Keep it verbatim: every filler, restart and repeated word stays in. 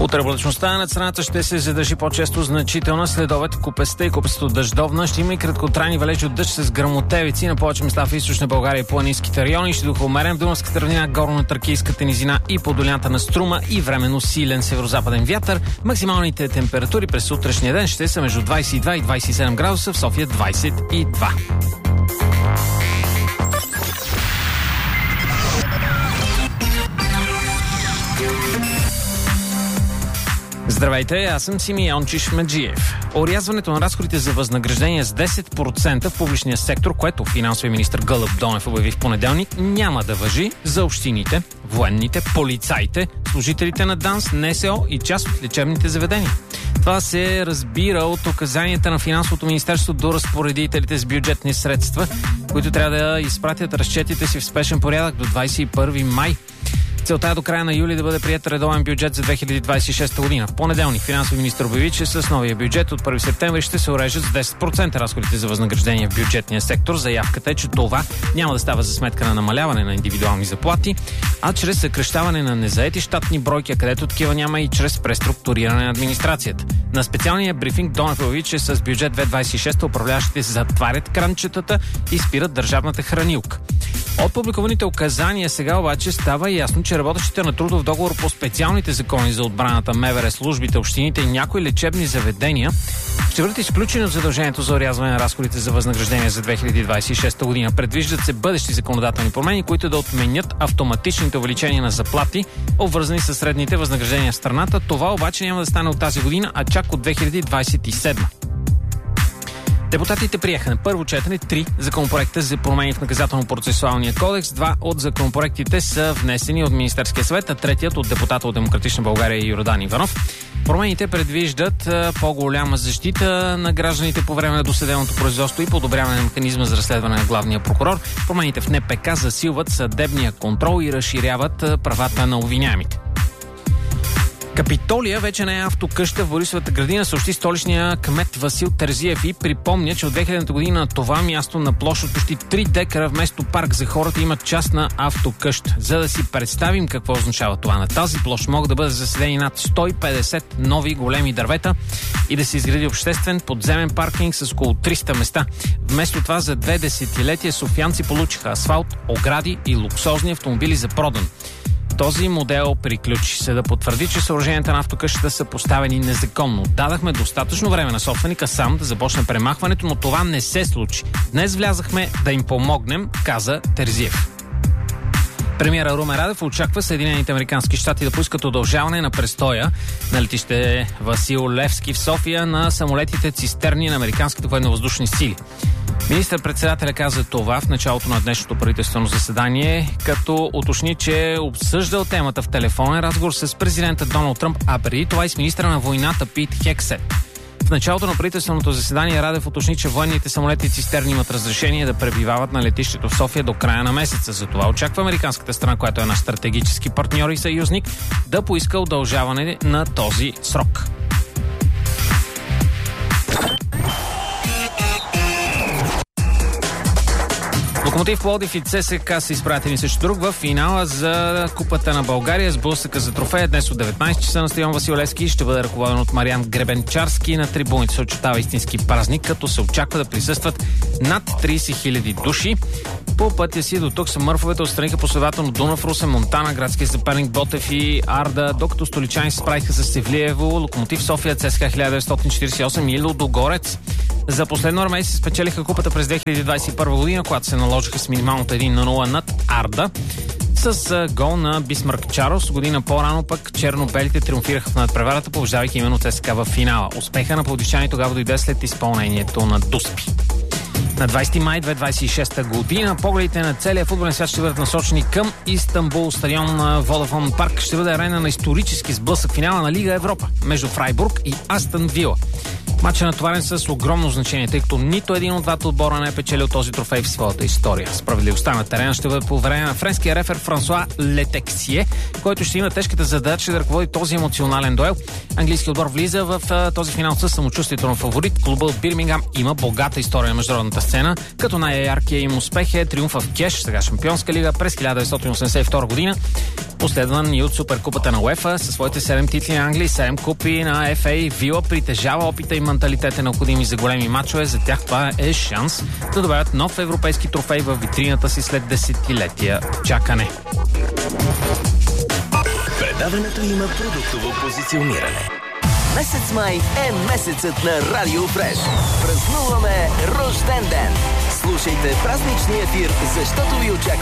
Утре облачността над страната ще се задържи по-често значителна. Следобед купеста и купесто дъждовна. Ще има и краткотрайни валежи от дъжд с гръмотевици на повече места в източна България и планинските райони. Ще духа умерен в Дунавската равнина, горно-тракийската низина и по долината на Струма и временно силен северозападен вятър. Максималните температури през утрешния ден ще са между двадесет и два и двадесет и седем градуса, в София двадесет и два. Здравейте, аз съм Симеон Чишмеджиев. Орязването на разходите за възнаграждение с десет процента в публичния сектор, което финансовия министър Гълъб Донев обяви в понеделник, няма да важи за общините, военните, полицаите, служителите на ДАНС, НСО и част от лечебните заведения. Това се разбира от указанията на Финансовото министерство до разпоредителите с бюджетни средства, които трябва да изпратят разчетите си в спешен порядък до двадесет и първи май. Целта е до края на юли да бъде приет редовен бюджет за две хиляди двадесет и шеста година. В понеделник финансови министър обяви, че с новия бюджет от първи септември ще се урежат с десет процента разходите за възнаграждение в бюджетния сектор. Заявката е, че това няма да става за сметка на намаляване на индивидуални заплати, а чрез съкращаване на незаети щатни бройки, а където такива няма, и чрез преструктуриране на администрацията. На специалния брифинг Донев обяви, че с бюджет две хиляди двадесет и шеста управляващите затварят кранчетата и спират държавната хранилка. От публикуваните указания сега обаче става ясно, че работещите на трудов договор по специалните закони за отбраната, МВР, службите, общините и някои лечебни заведения ще бъдат изключени от задължението за орязване на разходите за възнаграждение за две хиляди двадесет и шеста година. Предвиждат се бъдещи законодателни промени, които да отменят автоматичните увеличения на заплати, обвързани с средните възнаграждения в страната. Това обаче няма да стане от тази година, а чак от две хиляди двадесет и седма. Депутатите приеха на първо четене три законопроекта за промени в наказателно-процесуалния кодекс. Два от законопроектите са внесени от Министерския съвет, а третият от депутата от Демократична България Йордан Иванов. Промените предвиждат по-голяма защита на гражданите по време на досъдебното производство и подобряване на механизма за разследване на главния прокурор. Промените в НПК засилват съдебния контрол и разширяват правата на обвиняемите. Капитолия вече не е автокъща в Борисовата градина, съобщи столичния кмет Васил Терзиев и припомня, че от две хилядната година на това място на площ от почти три декара вместо парк за хората има частна автокъща. За да си представим какво означава това, на тази площ могат да бъдат заседени над сто и петдесет нови големи дървета и да се изгради обществен подземен паркинг с около триста места. Вместо това за две десетилетия софиянци получиха асфалт, огради и луксозни автомобили за продан. Този модел приключи. Съда потвърди, че съоръженията на автокъщата са поставени незаконно. Дадахме достатъчно време на собственика сам да започне премахването, но това не се случи. Днес влязахме да им помогнем, каза Терзиев. Премиера Румен Радев очаква Съединените американски щати да поискат удължаване на престоя на летище Васил Левски в София на самолетите цистерни на американските военновъздушни сили. Министър-председателя каза това в началото на днешното правителствено заседание, като уточни, че е обсъждал темата в телефонен разговор с президента Доналд Тръмп, а преди това и с министъра на войната Пит Хексет. В началото на правителственото заседание Радев уточни, че военните самолети цистерни имат разрешение да пребивават на летището в София до края на месеца. Затова очаква американската страна, която е наш стратегически партньор и съюзник, да поиска удължаване на този срок. Локомотив Пловдив и ЦСКА са изпратени също друг в финала за Купата на България. Сблъсъка за трофея днес от деветнадесет часа на стадион Васил Левски ще бъде ръководен от Мариан Гребенчарски. На трибуните се очертава истински празник, като се очаква да присъстват над тридесет хиляди души. По пътя си до тук самърфовете отстраниха последователно Дунав, Русе, Монтана, градския съперник Ботев и Арда, докато столичани се справиха с Севлиево, Локомотив София, ЦСКА хиляда деветстотин четиридесет и осем и Лудогорец. За последно армейци спечелиха купата през две хиляди двадесет и първа година, когато се наложиха с минималното едно на нула над Арда. С гол на Бисмарк Чарлз. Година по-рано пък черно-белите триумфираха в надпреварата, побеждавайки именно ЦСКА в финала. Успеха на пловдивчани тогава дойде след изпълнението на Дуспи. На двадесети май две хиляди двадесет и шеста година погледите на целия футболен свят ще бъдат насочени към Истанбул. Стадион на Водафон парк ще бъде арена на исторически сблъсък финала на Лига Европа между Фрайбург и Астън Вила. Матчът е натоварен с огромно значение, тъй като нито един от двата отбора не е печелил този трофей в своята история. Справедливостта на терена ще бъде поверена на френския рефер Франсуа Летексие, който ще има тежката задача да ръководи този емоционален дуел. Английският отбор влиза в този финал със самочувствието на фаворит. Клубът от Бирмингам има богата история на международната сцена, като най-яркият им успех е триумфа в Кеш, сега Шампионска лига през хиляда деветстотин осемдесет и втора година, последван и от Суперкупата на УЕФА със своите седем титли на Англия и седем купи на Еф Ей. Вила притежава опита и менталитета необходими за големи мачове. За тях това е шанс да добавят нов европейски трофей в витрината си след десетилетия чакане. Предаването има продуктово позициониране. Месец май е месецът на Радио Фреш. Празнуваме рожден ден! Слушайте празничния ефир, защото ви очаква